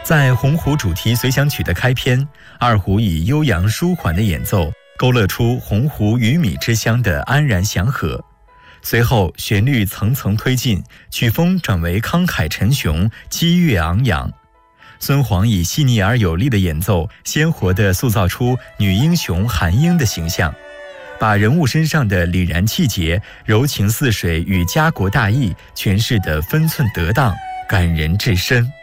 在《洪湖主题随想曲》的开篇，二胡以悠扬舒缓的演奏，勾勒出洪湖鱼米之乡的安然祥和。随后，旋律层层推进，曲风转为慷慨沉雄，激越昂扬。孙煌以细腻而有力的演奏，鲜活地塑造出女英雄韩英的形象，把人物身上的凛然气节、柔情似水与家国大义诠释得分寸得当，感人至深。